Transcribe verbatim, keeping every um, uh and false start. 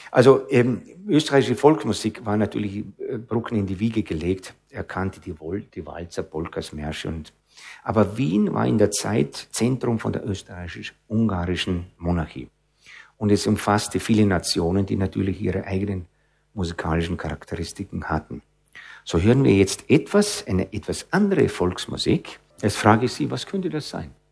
Also ähm, österreichische Volksmusik war natürlich äh, Bruckner in die Wiege gelegt. Er kannte die, Wol die Walzer, Polkas, Märsche. Und, aber Wien war in der Zeit Zentrum von der österreichisch-ungarischen Monarchie. Und es umfasste viele Nationen, die natürlich ihre eigenen musikalischen Charakteristiken hatten. So hören wir jetzt etwas, eine etwas andere Volksmusik. Jetzt frage ich Sie, was könnte das sein?